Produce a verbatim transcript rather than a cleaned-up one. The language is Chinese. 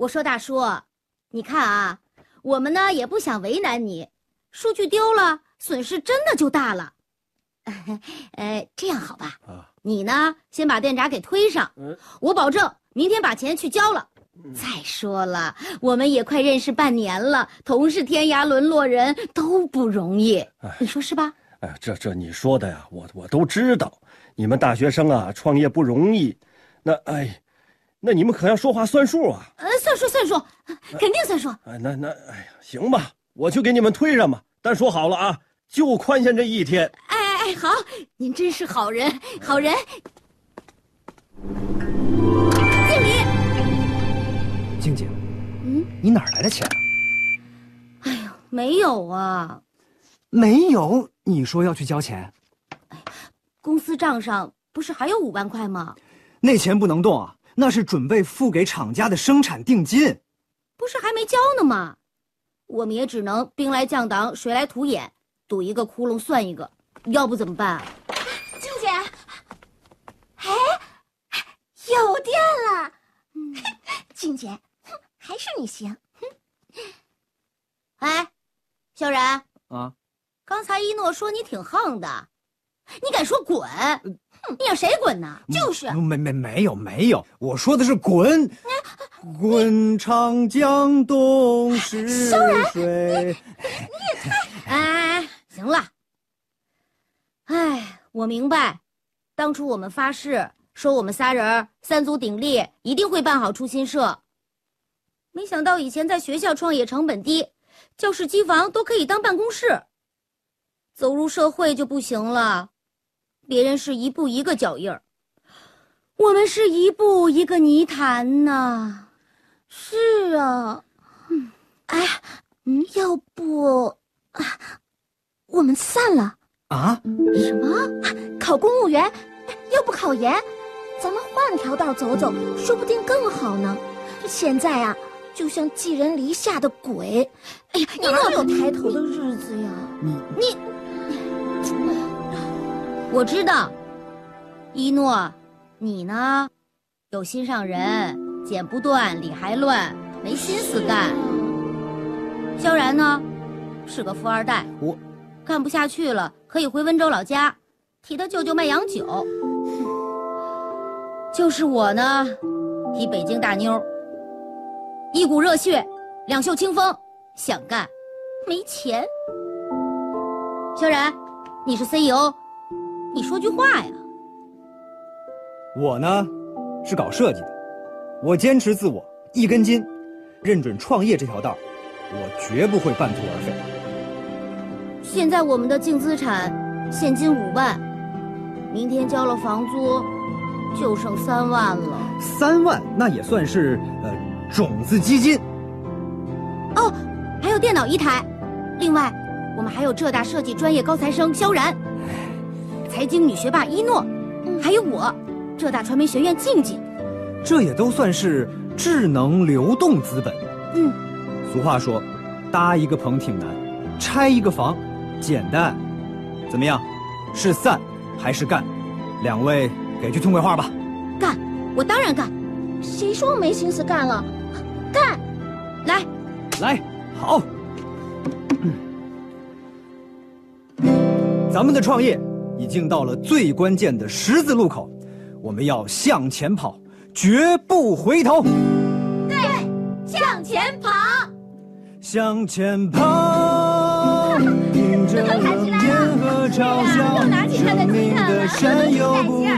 我说大叔，你看啊，我们呢也不想为难你，数据丢了，损失真的就大了。呃，这样好吧？啊，你呢先把电闸给推上，嗯，我保证明天把钱去交了。嗯、再说了，我们也快认识半年了，同是天涯沦落人，都不容易，哎、你说是吧？ 哎，这这你说的呀，我我都知道，你们大学生啊，创业不容易。那哎，那你们可要说话算数啊！ 呃，算数算数，肯定算数。 哎，那那哎呀，行吧，我就给你们推上吧。但说好了啊，就宽限这一天。 哎哎哎，好，您真是好人，好人。敬礼。 静静， 嗯， 你哪儿来的钱啊？ 哎呦，没有啊。 没有？你说要去交钱？ 哎，公司账上不是还有五万块吗？ 那钱不能动啊，那是准备付给厂家的生产定金。 不是还没交呢吗？我们也只能兵来将挡，水来土掩，堵一个窟窿算一个，要不怎么办啊？ 静姐，哎，有电了！嗯，静姐，还是你行。 哎，萧然啊， 刚才一诺说你挺横的，你敢说滚？你让谁滚呢？就是， 没没没有没有，我说的是滚，滚长江东逝水。 你也太……哎，行了。哎，我明白，当初我们发誓说我们仨人三足鼎立，一定会办好出新社。没想到以前在学校创业成本低，教室机房都可以当办公室，走入社会就不行了。别人是一步一个脚印儿，我们是一步一个泥潭呐。 是啊，嗯，哎，嗯，要不啊，我们散了啊？ 什么？考公务员？要不考研？咱们换条道走走，说不定更好呢。现在啊，就像寄人篱下的鬼。哎呀，你哪有抬头的日子呀？ 你你。我知道，一诺，你呢，有心上人，剪不断，理还乱，没心思干。萧然呢，是个富二代， 我干不下去了，可以回温州老家，替他舅舅卖洋酒。就是我呢，一北京大妞，一股热血，两袖清风，想干，没钱。萧然，你是 C E O。你说句话呀！ 我呢，是搞设计的，我坚持自我，一根筋，认准创业这条道，我绝不会半途而废。 现在我们的净资产现金五万，明天交了房租，就剩三万了。 三万那也算是呃种子基金。 哦，还有电脑一台，另外我们还有浙大设计专业高材生萧然。财经女学霸一诺，还有我，浙大传媒学院静静， 这也都算是智能流动资本。 嗯， 俗话说，搭一个棚挺难，拆一个房简单。怎么样，是散还是干？两位给句痛快话吧。 干，我当然干。 谁说没心思干了？干， 来， 来，好。嗯、咱们的创业已经到了最关键的十字路口，我们要向前跑，绝不回头。 对，向前跑， 向前跑，迎着冷眼和嘲笑，生命的山有不